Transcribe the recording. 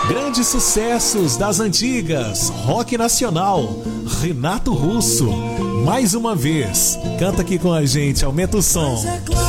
Grandes sucessos das antigas, rock nacional, Renato Russo. Mais uma vez, canta aqui com a gente, aumenta o som.